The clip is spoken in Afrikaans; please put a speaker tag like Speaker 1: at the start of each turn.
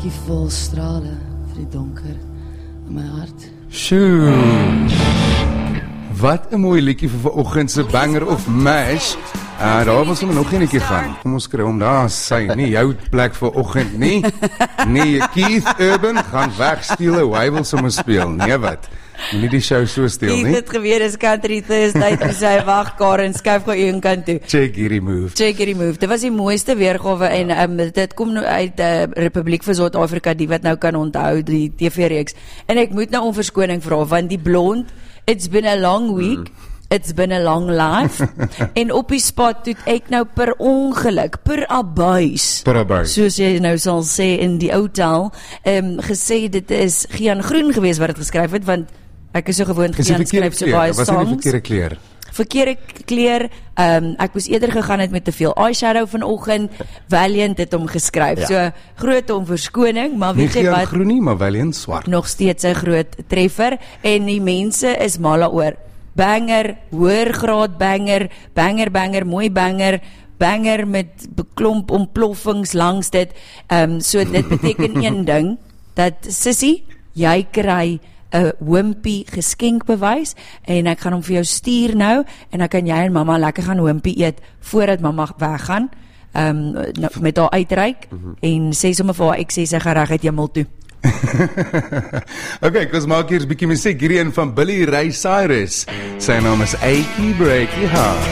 Speaker 1: Liefdevol strale vir die donker in my hart.
Speaker 2: Sjoe. Wat 'n mooi liedjie vir vanoggend se banger of mash. Daar was ons nog eenetjie gaan. Kom ons kry hom daar, sy nie jou plek vir oggend nie. Nee, Keith Urban gaan wegsteel, hy wil sommer speel. Nee wat? Moenie die show so steel nie.
Speaker 1: Keith het geweet is Country Thursday, toe sy wag Karen, skuif gou een kant toe.
Speaker 2: Check hierdie move.
Speaker 1: Dit was die mooiste weergawe en dit kom nou uit Republiek van Suid-Afrika, die wat nou kan onthou die TV-reeks. En ek moet nou om verskoning vra want die blond, it's been a long week. It's been a long life. En op die spot het ek nou per ongeluk, per abuis, soos jy nou sal sê in die ou taal, gesê dit is Gian Groen gewees wat het geskryf het, want ek is so gewoond Gian skryf so baie songs.
Speaker 2: Was nie die verkeerde kleur?
Speaker 1: Verkeerde kleur, ek moes eerder gegaan het met te veel eyeshadow vanoggend, Valiant het hom geskryf, so groot om verskoning, maar weet jy wat?
Speaker 2: Nie Gian Groen nie, maar Valiant swart.
Speaker 1: Nog steeds 'n groot treffer, en die mense is mal daaroor. Banger, hoër graad banger, mooi banger met beklomp ontploffings langs dit. So dit beteken een ding, dat Sissie, jy kry 'n Wimpy geskenkbewys en ek gaan hom vir jou stuur nou en dan kan jy en mamma lekker gaan Wimpy eet voordat mamma weggaan, met haar uitreik en sê sommer vir haar, ek sê sy gaan reg uit hemel toe.
Speaker 2: Okay, kom maak hier 'n bietjie musiek, hierdie een van Billy Ray Cyrus. Sy naam is Achy Breaky Heart.